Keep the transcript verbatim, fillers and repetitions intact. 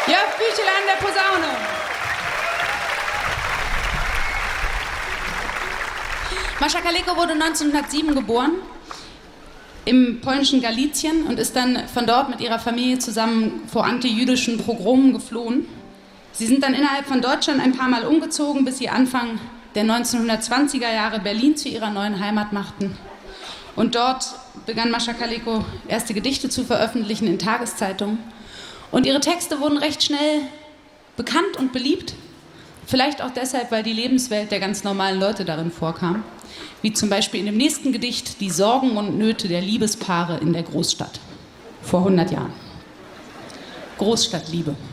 Jörg Büchel an der Posaune. Mascha Kaleko wurde neunzehnhundertsieben geboren im polnischen Galizien und ist dann von dort mit ihrer Familie zusammen vor antijüdischen Pogromen geflohen. Sie sind dann innerhalb von Deutschland ein paar Mal umgezogen, bis sie Anfang der neunzehnhundertzwanziger Jahre Berlin zu ihrer neuen Heimat machten. Und dort begann Mascha Kaleko erste Gedichte zu veröffentlichen in Tageszeitungen. Und ihre Texte wurden recht schnell bekannt und beliebt. Vielleicht auch deshalb, weil die Lebenswelt der ganz normalen Leute darin vorkam. Wie zum Beispiel in dem nächsten Gedicht Die Sorgen und Nöte der Liebespaare in der Großstadt. Vor hundert Jahren. Großstadtliebe.